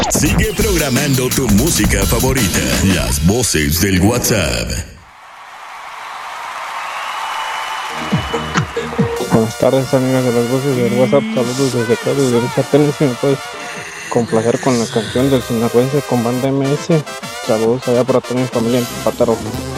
Sigue programando tu música favorita. Las voces del WhatsApp. Buenas tardes, amigas de las voces del WhatsApp. Saludos desde acá, desde Vista Tenis. Si me puedes complacer con la canción del Sinaloense con Banda MS. Saludos allá para toda mi familia en Pataro.